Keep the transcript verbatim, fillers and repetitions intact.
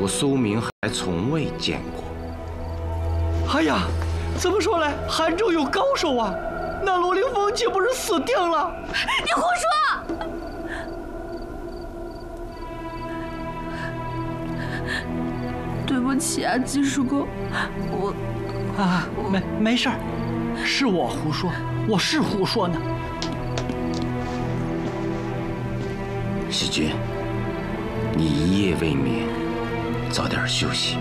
我苏明还从未见过。 哎呀，这么说来，韩州有高手啊！那罗凌风岂不是死定了？ 你胡说！对不起啊，季叔公，我啊，没没事儿，是我胡说，我是胡说呢。 喜君，你一夜未眠，早点休息。